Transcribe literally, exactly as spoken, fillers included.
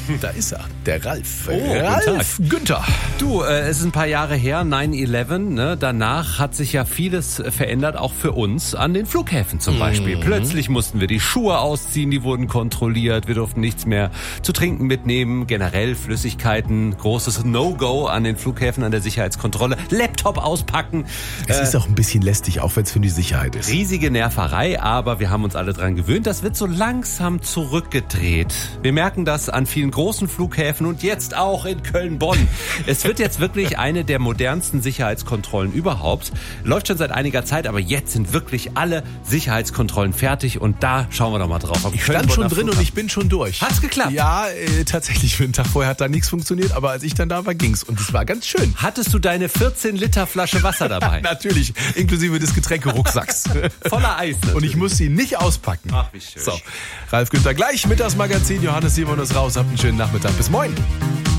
Da ist er, der Ralf. Oh, Ralf Günther. Du, äh, es ist ein paar Jahre her, neun elf, ne? Danach hat sich ja vieles verändert, auch für uns an den Flughäfen zum Beispiel. Mhm. Plötzlich mussten wir die Schuhe ausziehen, die wurden kontrolliert, wir durften nichts mehr zu trinken mitnehmen, generell Flüssigkeiten, großes No-Go an den Flughäfen, an der Sicherheitskontrolle, Laptop auspacken. Es äh, ist auch ein bisschen lästig, auch wenn es für die Sicherheit ist. Riesige Nerverei, aber wir haben uns alle dran gewöhnt. Das wird so langsam zurückgedreht. Wir merken das an vielen großen Flughäfen und jetzt auch in Köln-Bonn. Es wird jetzt wirklich eine der modernsten Sicherheitskontrollen überhaupt. Läuft schon seit einiger Zeit, aber jetzt sind wirklich alle Sicherheitskontrollen fertig und da schauen wir doch mal drauf. Ich stand schon drin und ich bin schon durch. Hat's geklappt? Ja, äh, tatsächlich. Für den Tag vorher hat da nichts funktioniert, aber als ich dann da war, ging's und es war ganz schön. Hattest du deine vierzehn Liter Flasche Wasser dabei? Natürlich, inklusive des Getränkerucksacks. Voller Eis natürlich. Und ich muss sie nicht auspacken. Ach, wie schön. So, Ralf Günther gleich mit das Magazin. Johannes Simon ist raus. Habt einen schönen Nachmittag. Bis morgen.